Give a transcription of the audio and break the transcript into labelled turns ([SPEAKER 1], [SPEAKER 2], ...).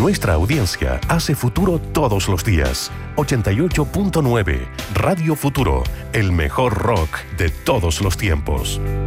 [SPEAKER 1] Nuestra audiencia hace futuro todos los días. 88.9 Radio Futuro, el mejor rock de todos los tiempos.